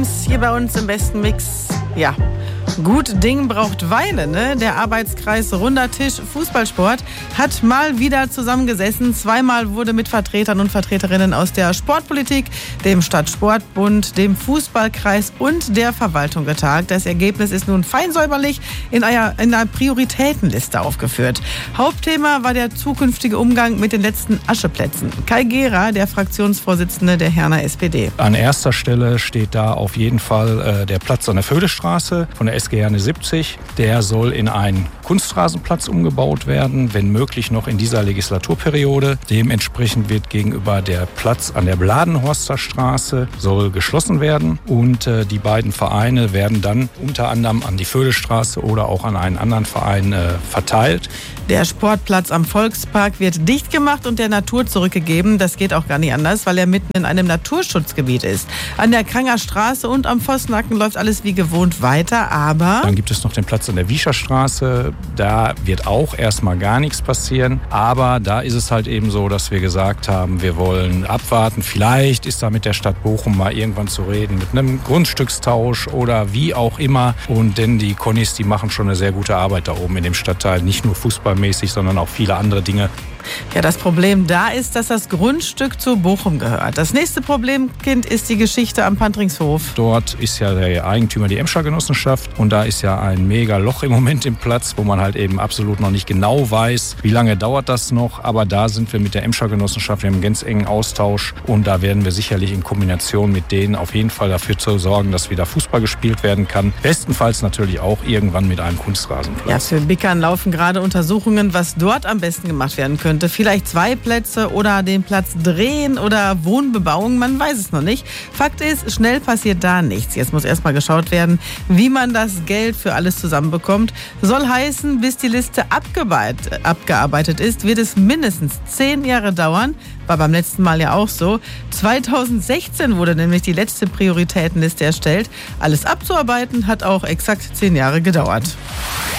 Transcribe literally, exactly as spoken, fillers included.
Teams hier bei uns im besten Mix. Ja, gut Ding braucht Weile, ne? Der Arbeitskreis Runder Tisch Fußballsport hat mal wieder zusammengesessen. Zweimal wurde mit Vertretern und Vertreterinnen aus der Sportpolitik, dem Stadtsportbund, dem Fußballkreis und der Verwaltung getagt. Das Ergebnis ist nun fein säuberlich in einer, in einer Prioritätenliste aufgeführt. Hauptthema war der zukünftige Umgang mit den letzten Ascheplätzen. Kai Gera, der Fraktionsvorsitzende der Herner S P D. An erster Stelle steht da auf jeden Fall äh, der Platz an der Föhlestraße von der S G Herne siebzig. Der soll in einen Kunstrasenplatz umgebaut werden, wenn möglich noch in dieser Legislaturperiode. Dementsprechend wird gegenüber der Platz an der Bladenhorster Straße soll geschlossen werden und äh, die beiden Vereine werden dann unter anderem an die Föhlestraße oder auch an einen anderen Verein äh, verteilt. Der Sportplatz am Volkspark wird dicht gemacht und der Natur zurückgegeben. Das geht auch gar nicht anders, weil er mitten in einem Naturschutzgebiet ist. An der Kranger Straße und am Vossenacken läuft alles wie gewohnt weiter, aber... Dann gibt es noch den Platz an der Wiescherstraße. Da wird auch erstmal gar nichts passieren. Aber da ist es halt eben so, dass wir gesagt haben, wir wollen abwarten. Vielleicht ist da mit der Stadt Bochum mal irgendwann zu reden, mit einem Grundstückstausch oder wie auch immer. Und denn die Connis, die machen schon eine sehr gute Arbeit da oben in dem Stadtteil. Nicht nur fußballmäßig, sondern auch viele andere Dinge. Ja, das Problem da ist, dass das Grundstück zu Bochum gehört. Das nächste Problemkind ist die Geschichte am Pantringshof. Dort ist ja der Eigentümer die Emscher Genossenschaft und da ist ja ein mega Loch im Moment im Platz, wo man halt eben absolut noch nicht genau weiß, wie lange dauert das noch. Aber da sind wir mit der Emscher Genossenschaft, wir haben einen ganz engen Austausch und da werden wir sicherlich in Kombination mit denen auf jeden Fall dafür zu sorgen, dass wieder Fußball gespielt werden kann. Bestenfalls natürlich auch irgendwann mit einem Kunstrasenplatz. Ja, für Bickern laufen gerade Untersuchungen, was dort am besten gemacht werden könnte. Vielleicht zwei Plätze oder den Platz drehen oder Wohnbebauung, man weiß es noch nicht. Fakt ist, schnell passiert da nichts. Jetzt muss erstmal geschaut werden, wie man das Geld für alles zusammenbekommt. Soll heißen, bis die Liste abgearbeitet ist, wird es mindestens zehn Jahre dauern. War beim letzten Mal ja auch so. zweitausendsechzehn wurde nämlich die letzte Prioritätenliste erstellt. Alles abzuarbeiten hat auch exakt zehn Jahre gedauert.